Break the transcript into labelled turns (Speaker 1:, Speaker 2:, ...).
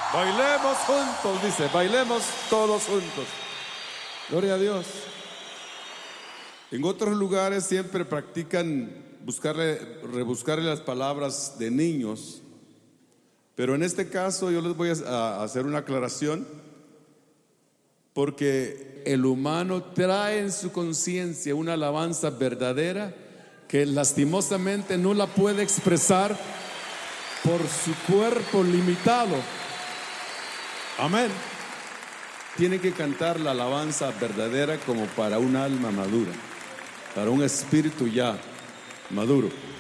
Speaker 1: Bailemos juntos, dice, bailemos todos juntos. Gloria a Dios. En otros lugares siempre practican rebuscarle las palabras de niños, pero en este caso yo les voy a hacer una aclaración, porque el humano trae en su conciencia una alabanza verdadera que lastimosamente no la puede expresar por su cuerpo limitado. Amén. Tiene que cantar la alabanza verdadera como para un alma madura, para un espíritu ya maduro.